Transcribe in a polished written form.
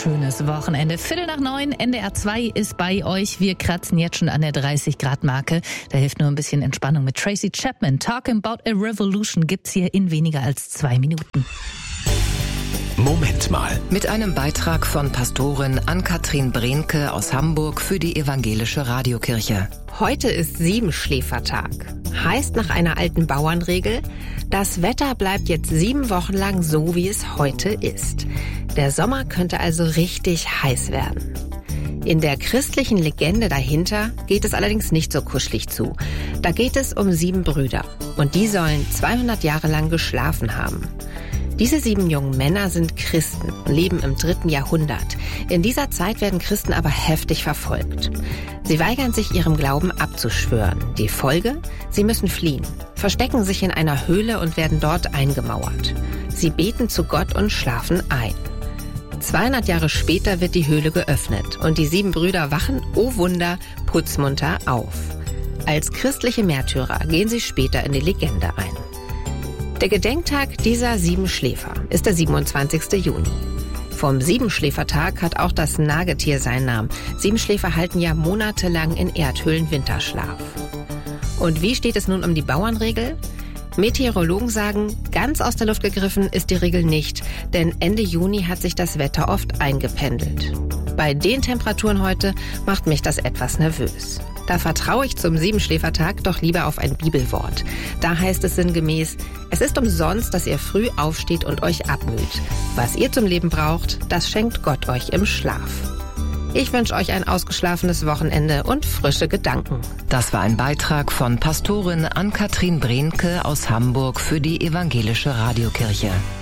schönes Wochenende. 8:45, NDR 2 ist bei euch. Wir kratzen jetzt schon an der 30-Grad-Marke. Da hilft nur ein bisschen Entspannung mit Tracy Chapman. Talking About a Revolution gibt's hier in weniger als 2 Minuten. Moment mal. Mit einem Beitrag von Pastorin Ann-Kathrin Brehnke aus Hamburg für die Evangelische Radiokirche. Heute ist Siebenschläfertag. Heißt nach einer alten Bauernregel, das Wetter bleibt jetzt 7 Wochen lang so, wie es heute ist. Der Sommer könnte also richtig heiß werden. In der christlichen Legende dahinter geht es allerdings nicht so kuschelig zu. Da geht es um 7 Brüder und die sollen 200 Jahre lang geschlafen haben. Diese 7 jungen Männer sind Christen und leben im 3. Jahrhundert. In dieser Zeit werden Christen aber heftig verfolgt. Sie weigern sich, ihrem Glauben abzuschwören. Die Folge? Sie müssen fliehen, verstecken sich in einer Höhle und werden dort eingemauert. Sie beten zu Gott und schlafen ein. 200 Jahre später wird die Höhle geöffnet und die 7 Brüder wachen, oh Wunder, putzmunter auf. Als christliche Märtyrer gehen sie später in die Legende ein. Der Gedenktag dieser 7 Schläfer ist der 27. Juni. Vom Siebenschläfertag hat auch das Nagetier seinen Namen. Siebenschläfer halten ja monatelang in Erdhöhlen Winterschlaf. Und wie steht es nun um die Bauernregel? Meteorologen sagen, ganz aus der Luft gegriffen ist die Regel nicht, denn Ende Juni hat sich das Wetter oft eingependelt. Bei den Temperaturen heute macht mich das etwas nervös. Da vertraue ich zum Siebenschläfertag doch lieber auf ein Bibelwort. Da heißt es sinngemäß, es ist umsonst, dass ihr früh aufsteht und euch abmüht. Was ihr zum Leben braucht, das schenkt Gott euch im Schlaf. Ich wünsche euch ein ausgeschlafenes Wochenende und frische Gedanken. Das war ein Beitrag von Pastorin Ann-Kathrin Brehnke aus Hamburg für die Evangelische Radiokirche.